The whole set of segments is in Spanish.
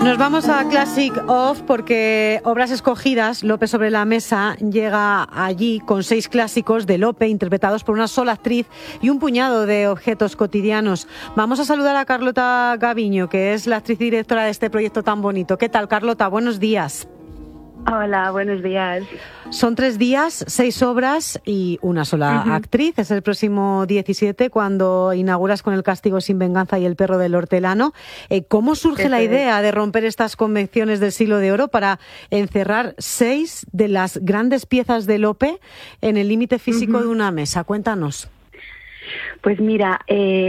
Nos vamos a Classic Off porque Obras Escogidas, Lope sobre la mesa, llega allí con 6 clásicos de Lope interpretados por una sola actriz y un puñado de objetos cotidianos. Vamos a saludar a Carlota Gaviño, que es la actriz y directora de este proyecto tan bonito. ¿Qué tal, Carlota? Buenos días. Hola, buenos días. Son 3 días, 6 obras y una sola actriz. Es el próximo 17 cuando inauguras con El castigo sin venganza y El perro del hortelano. ¿Cómo surge la idea de romper estas convenciones del siglo de oro para encerrar 6 de las grandes piezas de Lope en el límite físico de una mesa? Cuéntanos. Pues mira,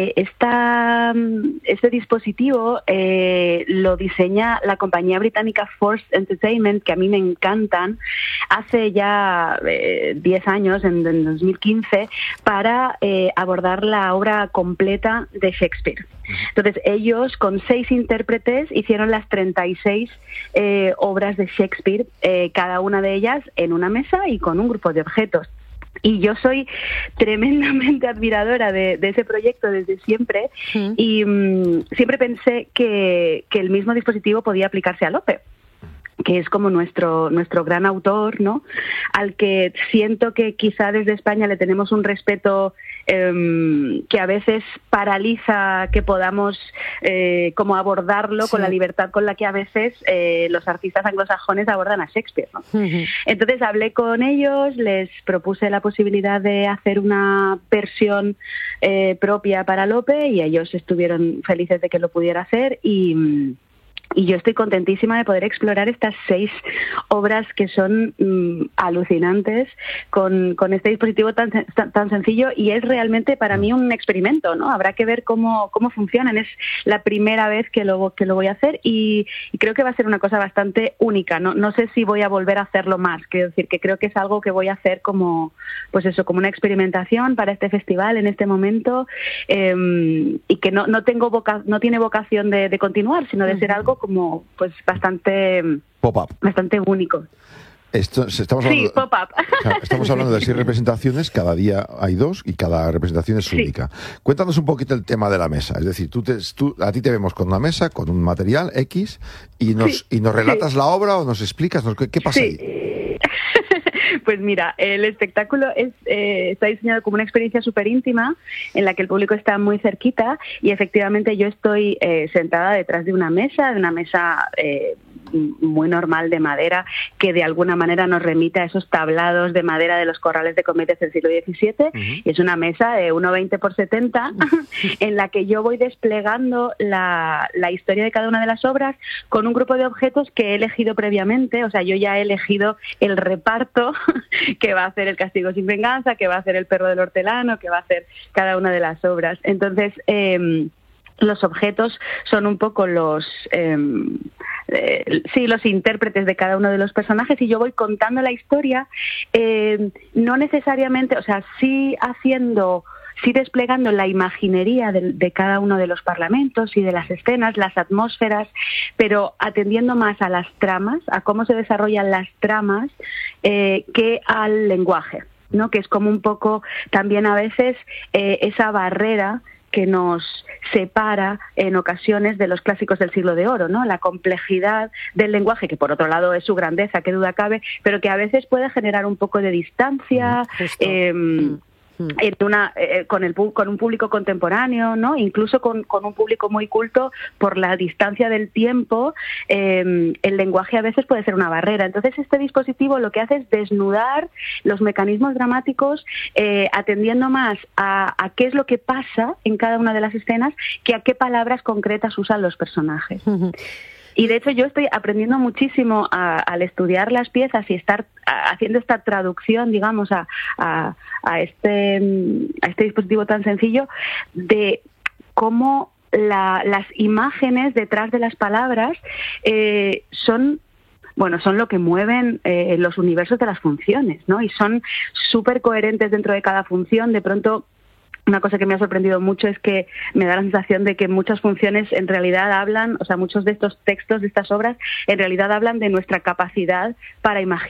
este dispositivo lo diseña la compañía británica Force Entertainment, que a mí me encantan, hace ya 10 años, en 2015, para abordar la obra completa de Shakespeare. Entonces ellos, con 6 intérpretes, hicieron las 36 obras de Shakespeare, cada una de ellas en una mesa y con un grupo de objetos. Y yo soy tremendamente admiradora de ese proyecto desde siempre y siempre pensé que el mismo dispositivo podía aplicarse a Lope, que es como nuestro gran autor, ¿no? Al que siento que quizá desde España le tenemos un respeto que a veces paraliza que podamos como abordarlo con la libertad con la que a veces los artistas anglosajones abordan a Shakespeare, ¿no? Entonces hablé con ellos, les propuse la posibilidad de hacer una versión propia para Lope y ellos estuvieron felices de que lo pudiera hacer y yo estoy contentísima de poder explorar estas 6 obras que son alucinantes con este dispositivo tan sencillo, y es realmente para mí un experimento, ¿no? Habrá que ver cómo funcionan. Es la primera vez que lo voy a hacer y creo que va a ser una cosa bastante única. No sé si voy a volver a hacerlo más. Quiero decir que creo que es algo que voy a hacer como una experimentación para este festival en este momento, y que no tiene vocación de continuar, sino de ser algo como pues bastante pop-up, bastante único. Estamos hablando, pop-up. Estamos hablando de 6 representaciones, cada día hay 2 y cada representación es única. Cuéntanos un poquito el tema de la mesa, es decir, a ti te vemos con una mesa, con un material X y nos relatas la obra o nos explicas qué pasa ahí. Pues mira, el espectáculo está diseñado como una experiencia súper íntima en la que el público está muy cerquita y efectivamente yo estoy sentada detrás de una mesa muy normal de madera que de alguna manera nos remite a esos tablados de madera de los corrales de cometas del siglo XVII. Y es una mesa de 1,20 por 70 en la que yo voy desplegando la historia de cada una de las obras con un grupo de objetos que he elegido previamente. O sea, yo ya he elegido el reparto que va a hacer El castigo sin venganza, que va a hacer El perro del hortelano, que va a hacer cada una de las obras. Entonces, los objetos son un poco los intérpretes de cada uno de los personajes y yo voy contando la historia, no necesariamente, o sea, sí desplegando la imaginería de cada uno de los parlamentos y de las escenas, las atmósferas, pero atendiendo más a las tramas, a cómo se desarrollan las tramas, que al lenguaje, ¿no? Que es como un poco también a veces esa barrera que nos separa en ocasiones de los clásicos del siglo de oro, ¿no? La complejidad del lenguaje, que por otro lado es su grandeza, qué duda cabe, pero que a veces puede generar un poco de distancia, con un público contemporáneo, ¿no? Incluso con un público muy culto, por la distancia del tiempo, el lenguaje a veces puede ser una barrera. Entonces este dispositivo lo que hace es desnudar los mecanismos dramáticos, atendiendo más a qué es lo que pasa en cada una de las escenas que a qué palabras concretas usan los personajes. Y de hecho yo estoy aprendiendo muchísimo al estudiar las piezas y estar haciendo esta traducción, digamos, a este dispositivo tan sencillo, de cómo las imágenes detrás de las palabras son lo que mueven los universos de las funciones, ¿no? Y son súper coherentes dentro de cada función. De pronto, una cosa que me ha sorprendido mucho es que me da la sensación de que muchas funciones en realidad hablan, o sea, muchos de estos textos, de estas obras, en realidad hablan de nuestra capacidad para imaginar